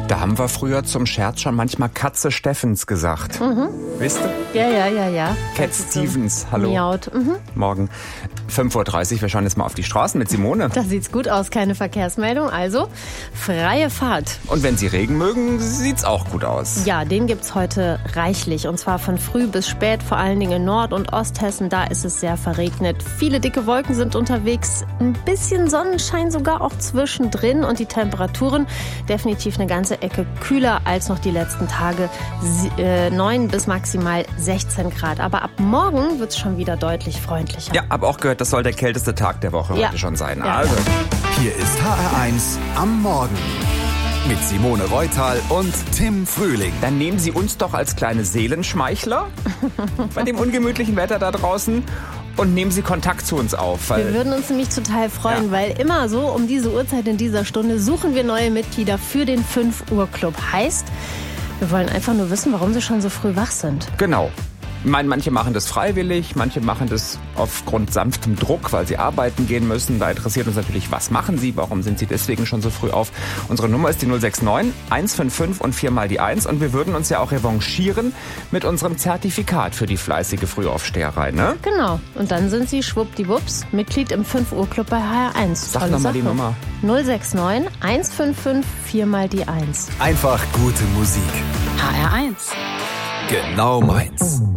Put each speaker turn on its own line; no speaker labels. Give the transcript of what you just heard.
Da haben wir früher zum Scherz schon manchmal Katze Steffens gesagt. Wisst ihr?
Ja.
Cat Stevens, hallo.
Miaut.
Morgen 5.30 Uhr, wir schauen jetzt mal auf die Straßen mit Simone.
Da sieht's gut aus, keine Verkehrsmeldung, also freie Fahrt.
Und wenn Sie Regen mögen, sieht's auch gut aus.
Ja, den gibt's heute reichlich und zwar von früh bis spät, vor allen Dingen in Nord- und Osthessen, da ist es sehr verregnet. Viele dicke Wolken sind unterwegs, ein bisschen Sonnenschein sogar auch zwischendrin und die Temperaturen definitiv eine ganze Ecke kühler als noch die letzten Tage, 9 bis maximal 16 Grad. Aber ab morgen wird's schon wieder deutlich freundlicher.
Ja, hab auch gehört, das soll der kälteste Tag der Woche heute schon sein.
Ja.
Also,
Hier ist HR1 am Morgen. Mit Simone Reutal und Tim Frühling.
dann nehmen Sie uns doch als kleine Seelenschmeichler bei dem ungemütlichen Wetter da draußen und nehmen Sie Kontakt zu uns auf.
Wir
Weil
würden uns nämlich total freuen,
Ja.
weil immer so um diese Uhrzeit in dieser Stunde suchen wir neue Mitglieder für den 5 Uhr Club. Heißt, wir wollen einfach nur wissen, warum sie schon so früh wach sind.
Genau. Ich meine, manche machen das freiwillig, manche machen das aufgrund sanftem Druck, weil sie arbeiten gehen müssen. Da interessiert uns natürlich, was machen sie, warum sind sie deswegen schon so früh auf. Unsere Nummer ist die 069 155 und 4 mal die 1 und wir würden uns ja auch revanchieren mit unserem Zertifikat für die fleißige Frühaufsteherei, ne?
Genau. Und dann sind sie schwuppdiwupps Mitglied im 5 Uhr Club bei HR1.
Sag
Tolle
noch mal die
Sache.
Nummer.
069 155 4 mal die 1.
Einfach gute Musik.
HR1.
Genau meins.